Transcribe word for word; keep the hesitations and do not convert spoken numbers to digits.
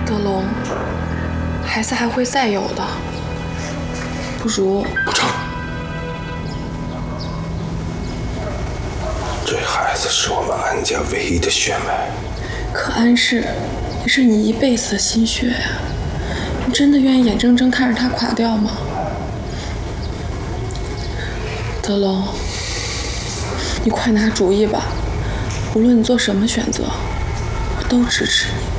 德龙，孩子还会再有的，不如不成。这孩子是我们安家唯一的血脉。 可安氏也是你一辈子的心血呀，你真的愿意眼睁睁看着他垮掉吗？德龙，你快拿主意吧，无论你做什么选择，我都支持你。